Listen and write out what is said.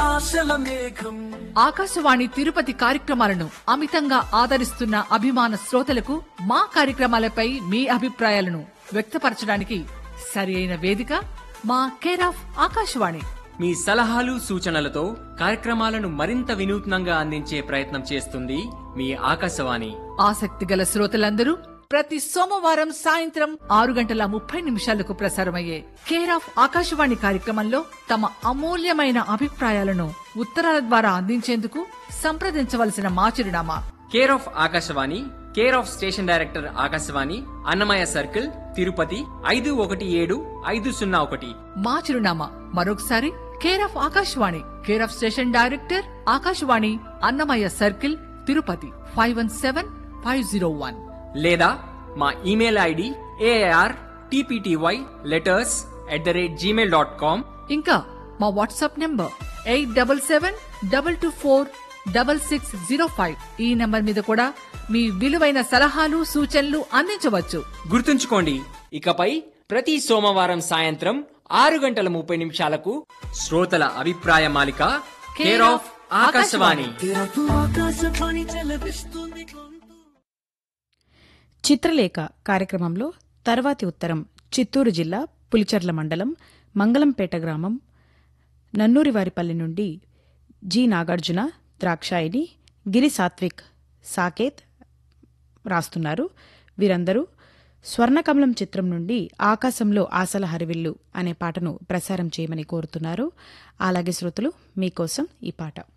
ఆశల మేఘం. ఆకాశవాణి తిరుపతి కార్యక్రమాలను అమితంగా ఆదరిస్తున్న అభిమాన శ్రోతలకు మా కార్యక్రమాలపై మీ అభిప్రాయాలను వ్యక్తపరచడానికి సరి అయిన వేదిక మా కేర్ ఆఫ్ ఆకాశవాణి. మీ సలహాలు సూచనలతో కార్యక్రమాలను మరింత వినూత్నంగా అందించే ప్రయత్నం చేస్తుంది మీ ఆకాశవాణి. ఆసక్తి గల శ్రోతలందరూ ప్రతి సోమవారం సాయంత్రం 6:30 ప్రసారమయ్యే కేర్ ఆఫ్ ఆకాశవాణి కార్యక్రమంలో తమ అమూల్యమైన అభిప్రాయాలను ఉత్తరాల ద్వారా అందించేందుకు సంప్రదించవలసిన మా చిరునామా care of Akashvani, care of station director Akashvani, Annamayya circle, Tirupati 517501. మా చిరునామా మరొకసారి care of Akashvani, care of station director Akashvani, Annamayya circle, Tirupati 517501. లేదా మా ఇమెయిల్ ఐడి aartptyletters@gmail.com. ఇంకా మా వాట్సాప్ నంబర్ 8772246605. ఈ నంబర్ మీద కూడా మీ విలువైన సలహాలు సూచనలు అందించవచ్చు. గుర్తుంచుకోండి, ఇకపై ప్రతి సోమవారం సాయంత్రం 6:30 శ్రోతల అభిప్రాయ మాలిక కేర్ ఆఫ్ ఆకాశవాణి. తెరకు ఆకాశవాణి చెలవిస్తుంది గొంతు. చిత్రలేఖ కార్యక్రమంలో తర్వాతి ఉత్తరం చిత్తూరు జిల్లా పులిచెర్ల మండలం మంగళంపేట గ్రామం నన్నూరివారిపల్లి నుండి జి నాగార్జున, ద్రాక్షాయిని, గిరి సాత్విక్, సాకేత్ రాస్తున్నారు. వీరందరూ స్వర్ణకమలం చిత్రం నుండి ఆకాశంలో ఆశల హరివిల్లు అనే పాటను ప్రసారం చేయమని కోరుతున్నారు. అలాగే శ్రోతలు మీకోసం ఈ పాట.